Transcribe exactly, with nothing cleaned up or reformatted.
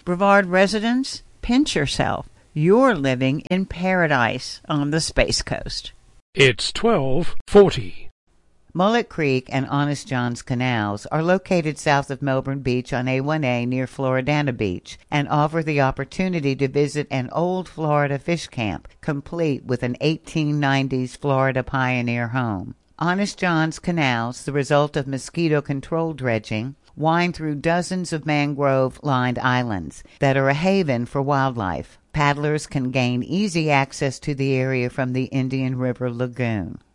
Brevard residents, pinch yourself. You're living in paradise on the Space Coast. It's twelve forty. Mullet Creek and Honest John's Canals are located south of Melbourne Beach on A one A near Floridana Beach and offer the opportunity to visit an old Florida fish camp, complete with an eighteen nineties Florida pioneer home. Honest John's Canals, the result of mosquito control dredging, wind through dozens of mangrove-lined islands that are a haven for wildlife. Paddlers can gain easy access to the area from the Indian River Lagoon.